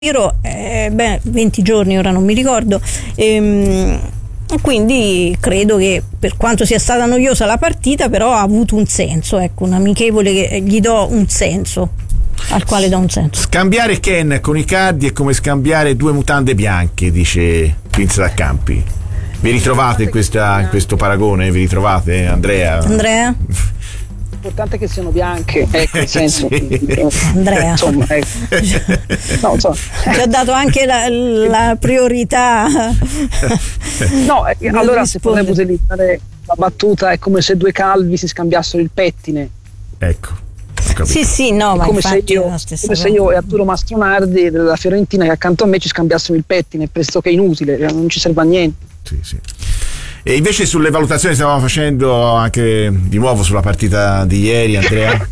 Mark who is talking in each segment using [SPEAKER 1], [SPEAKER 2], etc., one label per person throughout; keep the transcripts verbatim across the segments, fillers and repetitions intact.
[SPEAKER 1] eh, beh, venti giorni, ora non mi ricordo, ehm, quindi credo che, per quanto sia stata noiosa la partita, però ha avuto un senso, ecco, un amichevole che gli do un senso, al quale do un senso.
[SPEAKER 2] Scambiare Ken con Icardi è come scambiare due mutande bianche, dice Vince da Campi. Vi ritrovate in, questa, in questo paragone? Vi ritrovate, Andrea?
[SPEAKER 1] Andrea?
[SPEAKER 3] L'importante è che siano bianche, ecco, nel senso,
[SPEAKER 1] sì. Andrea,
[SPEAKER 3] insomma, ecco. No, insomma.
[SPEAKER 1] Ti ho dato anche la, la priorità.
[SPEAKER 3] No, eh, allora se potrebbe utilizzare la battuta, è come se due calvi si scambiassero il pettine.
[SPEAKER 2] Ecco.
[SPEAKER 1] Sì, sì, no, ma
[SPEAKER 3] come se io, come se io e Arturo Mastronardi della Fiorentina, che accanto a me ci scambiassimo il pettine, pressoché inutile, non ci serve a niente.
[SPEAKER 2] Sì, sì. E invece sulle valutazioni stavamo facendo anche di nuovo sulla partita di ieri, Andrea.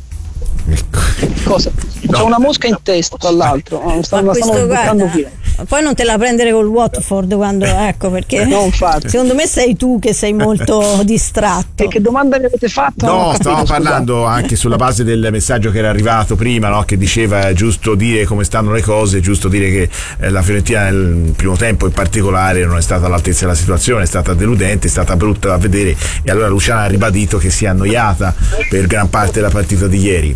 [SPEAKER 3] Cosa?
[SPEAKER 2] No.
[SPEAKER 3] C'è una mosca in testa, tra l'altro.
[SPEAKER 1] Ma
[SPEAKER 3] stanno,
[SPEAKER 1] questo,
[SPEAKER 3] stanno
[SPEAKER 1] guarda,
[SPEAKER 3] via.
[SPEAKER 1] Poi non te la prendere col Watford quando, ecco, perché
[SPEAKER 3] no,
[SPEAKER 1] secondo me sei tu che sei molto distratto.
[SPEAKER 3] E che domanda mi avete fatto?
[SPEAKER 2] No, stavamo parlando anche sulla base del messaggio che era arrivato prima, no? Che diceva è giusto dire come stanno le cose, è giusto dire che eh, la Fiorentina nel primo tempo in particolare non è stata all'altezza della situazione, è stata deludente, è stata brutta da vedere, e allora Luciana ha ribadito che si è annoiata per gran parte della partita di ieri.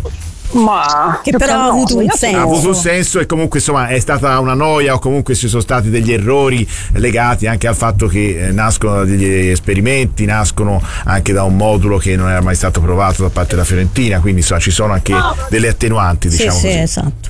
[SPEAKER 3] Ma
[SPEAKER 1] che però ha avuto un senso.
[SPEAKER 2] Ha avuto un senso e comunque insomma è stata una noia, o comunque ci sono stati degli errori legati anche al fatto che eh, nascono degli esperimenti, nascono anche da un modulo che non era mai stato provato da parte della Fiorentina, quindi insomma ci sono anche delle attenuanti, diciamo
[SPEAKER 1] sì,
[SPEAKER 2] così.
[SPEAKER 1] Sì, esatto.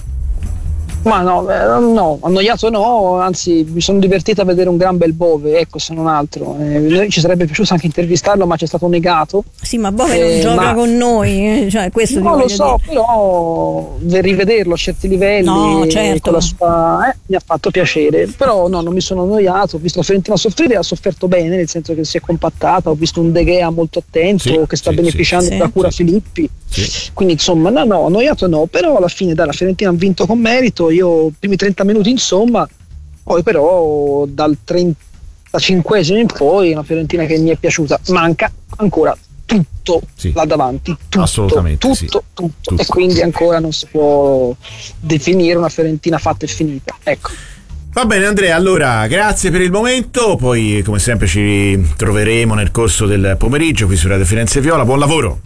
[SPEAKER 3] Ma no, eh, no, annoiato no, anzi mi sono divertito a vedere un gran bel Bove, ecco, se non altro. Eh, noi ci sarebbe piaciuto anche intervistarlo, ma ci è stato negato.
[SPEAKER 1] Sì, ma Bove
[SPEAKER 3] eh,
[SPEAKER 1] non gioca
[SPEAKER 3] ma...
[SPEAKER 1] con noi, cioè questo
[SPEAKER 3] no, lo so,
[SPEAKER 1] dire.
[SPEAKER 3] Però rivederlo a certi livelli,
[SPEAKER 1] no, certo.
[SPEAKER 3] con la sua, eh, mi ha fatto piacere. Però no, non mi sono annoiato, ho visto la Fiorentina soffrire, ha sofferto bene, nel senso che si è compattata, ho visto un De Gea molto attento,
[SPEAKER 2] sì,
[SPEAKER 3] che sta
[SPEAKER 2] sì,
[SPEAKER 3] beneficiando
[SPEAKER 1] sì,
[SPEAKER 3] da
[SPEAKER 1] sì,
[SPEAKER 3] cura
[SPEAKER 2] sì.
[SPEAKER 3] Filippi.
[SPEAKER 2] Sì.
[SPEAKER 3] Quindi insomma no, no, annoiato no, però alla fine dai, la Fiorentina ha vinto con merito, io primi trenta minuti insomma, poi però dal trentacinquesimo in poi una Fiorentina che mi è piaciuta, manca ancora tutto
[SPEAKER 2] sì.
[SPEAKER 3] là davanti, tutto,
[SPEAKER 2] assolutamente
[SPEAKER 3] tutto,
[SPEAKER 2] sì.
[SPEAKER 3] tutto,
[SPEAKER 2] tutto,
[SPEAKER 3] e quindi ancora non si può definire una Fiorentina fatta e finita, ecco.
[SPEAKER 2] Va bene Andrea, allora grazie per il momento, poi come sempre ci troveremo nel corso del pomeriggio qui su Radio Firenze Viola, buon lavoro.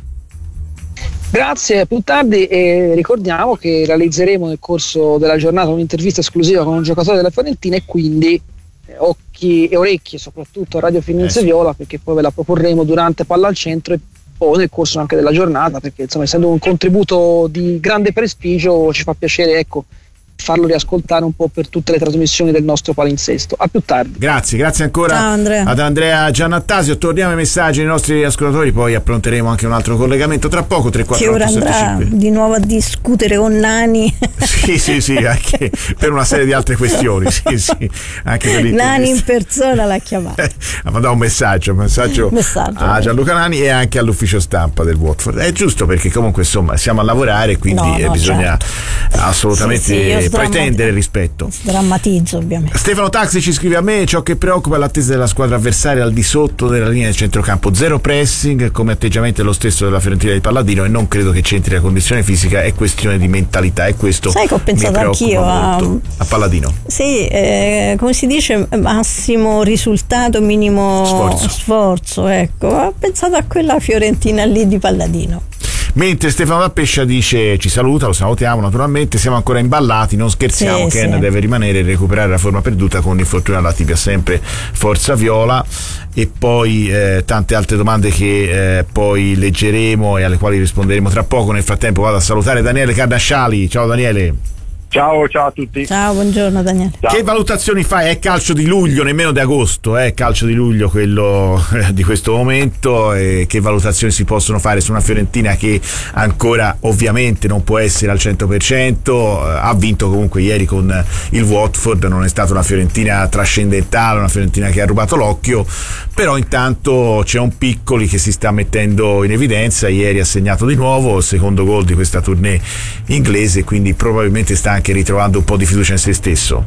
[SPEAKER 3] Grazie, a più tardi, e ricordiamo che realizzeremo nel corso della giornata un'intervista esclusiva con un giocatore della Fiorentina, e quindi eh, occhi e orecchie soprattutto a Radio Firenze
[SPEAKER 2] eh sì.
[SPEAKER 3] Viola, perché poi ve la proporremo durante Palla al Centro e poi nel corso anche della giornata, perché insomma essendo un contributo di grande prestigio ci fa piacere, ecco, farlo riascoltare un po' per tutte le trasmissioni del nostro palinsesto. A più tardi.
[SPEAKER 2] Grazie, grazie ancora
[SPEAKER 1] Ciao, Andrea.
[SPEAKER 2] ad Andrea Giannattasio. Torniamo ai messaggi dei nostri ascoltatori, poi appronteremo anche un altro collegamento tra poco. tre quattro otto sette cinque
[SPEAKER 1] di nuovo a discutere con Nani.
[SPEAKER 2] Sì, sì, sì, anche per una serie di altre questioni. Sì, sì, anche per
[SPEAKER 1] Nani in persona l'ha chiamato.
[SPEAKER 2] Ha mandato un messaggio, un messaggio,
[SPEAKER 1] messaggio
[SPEAKER 2] a Gianluca Nani e anche all'ufficio stampa del Watford. È giusto, perché comunque insomma siamo a lavorare, quindi
[SPEAKER 1] no, no,
[SPEAKER 2] bisogna
[SPEAKER 1] certo.
[SPEAKER 2] assolutamente
[SPEAKER 1] sì, sì,
[SPEAKER 2] pretendere rispetto.
[SPEAKER 1] Drammatizzo ovviamente.
[SPEAKER 2] Stefano Taxi ci scrive: a me ciò che preoccupa è l'attesa della squadra avversaria al di sotto della linea del centrocampo, zero pressing, come atteggiamento è lo stesso della Fiorentina di Palladino, e non credo che c'entri la condizione fisica, è questione di mentalità, e questo
[SPEAKER 1] sai che ho pensato
[SPEAKER 2] mi preoccupa
[SPEAKER 1] anch'io
[SPEAKER 2] molto.
[SPEAKER 1] a,
[SPEAKER 2] a Palladino.
[SPEAKER 1] Sì, eh, come si dice, massimo risultato, minimo
[SPEAKER 2] sforzo.
[SPEAKER 1] sforzo, ecco, ho pensato a quella Fiorentina lì di Palladino.
[SPEAKER 2] Mentre Stefano da Pescia dice: ci saluta, lo salutiamo naturalmente, siamo ancora imballati, non scherziamo,
[SPEAKER 1] sì,
[SPEAKER 2] Ken
[SPEAKER 1] sì.
[SPEAKER 2] deve rimanere e recuperare la forma perduta con l'infortunio alla tibia, sempre forza viola. E poi eh, tante altre domande che eh, poi leggeremo e alle quali risponderemo tra poco. Nel frattempo vado a salutare Daniele Cardasciali. Ciao Daniele.
[SPEAKER 4] Ciao, ciao a tutti.
[SPEAKER 1] Ciao, buongiorno Daniele.
[SPEAKER 4] Ciao.
[SPEAKER 2] Che valutazioni fai? È calcio di luglio, nemmeno di agosto, è eh? calcio di luglio quello eh, di questo momento, e che valutazioni si possono fare su una Fiorentina che ancora ovviamente non può essere al cento per cento, eh, ha vinto comunque ieri con il Watford, non è stata una Fiorentina trascendentale, una Fiorentina che ha rubato l'occhio, però intanto c'è un Piccoli che si sta mettendo in evidenza, ieri ha segnato di nuovo il secondo gol di questa tournée inglese, quindi probabilmente sta anche ritrovando un po' di fiducia in se stesso.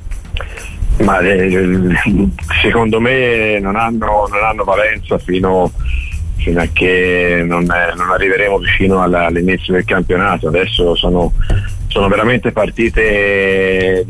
[SPEAKER 4] Ma eh, secondo me non hanno, non hanno valenza fino, fino a che non, non arriveremo vicino alla, all'inizio del campionato. Adesso sono sono veramente partite